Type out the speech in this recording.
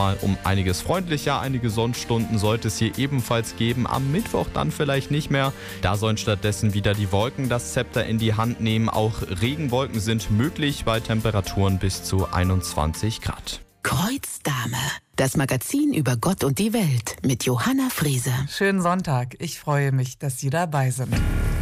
nochmal um einiges freundlicher. Einige Sonnenstunden sollte es hier ebenfalls geben. Am Mittwoch dann vielleicht nicht mehr. Da sollen stattdessen wieder die Wolken das Zepter in die Hand nehmen. Auch Regenwolken sind möglich bei Temperaturen bis zu 21 Grad. Kreuzdame, das Magazin über Gott und die Welt mit Johanna Friese. Schönen Sonntag. Ich freue mich, dass Sie dabei sind.